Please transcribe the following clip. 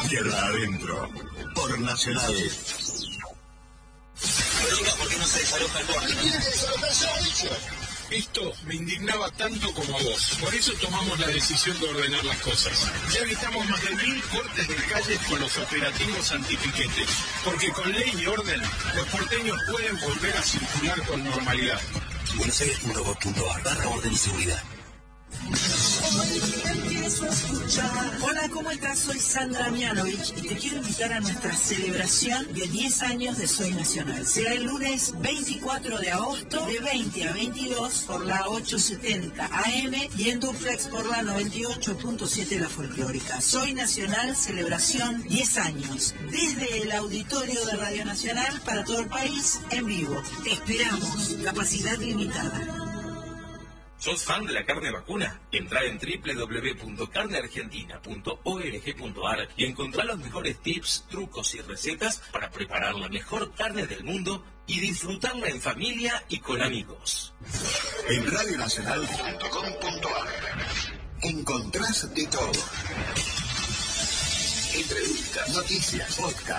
Tierra adentro, por Nacional. Pero ¿por qué no se desaloja el borde? ¿Qué tiene que desalojarse a dicho? Esto me indignaba tanto como a vos. Por eso tomamos la decisión de ordenar las cosas. Ya evitamos más de 1000 cortes de calles con los operativos antipiquete. Porque con ley y orden, los porteños pueden volver a circular con normalidad. buenosaires.gov.ar/orden y seguridad. Hoy empiezo a escuchar. Hola, ¿cómo estás? Soy Sandra Mianovich y te quiero invitar a nuestra celebración de 10 años de Soy Nacional. Será el lunes 24 de agosto de 20 a 22 por la 870 AM y en duplex por la 98.7 La Folclórica. Soy Nacional, celebración 10 años. Desde el auditorio de Radio Nacional para todo el país en vivo. Te esperamos. Capacidad limitada. ¿Sos fan de la carne vacuna? Entrá en www.carneargentina.org.ar y encontrá los mejores tips, trucos y recetas para preparar la mejor carne del mundo y disfrutarla en familia y con amigos. En radionacional.com.ar encontrás de todo. Entrevistas, noticias, podcast.